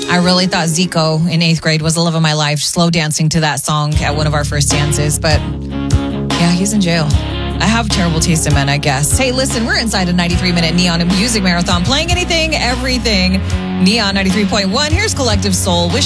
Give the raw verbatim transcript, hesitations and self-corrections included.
I really thought Zico in eighth grade was the love of my life, slow dancing to that song at one of our first dances. But yeah, he's in jail. I have terrible taste in men, I guess. Hey, listen, we're inside a ninety-three minute Neon Music Marathon, playing anything, everything. Neon ninety-three point one. Here's Collective Soul. Wish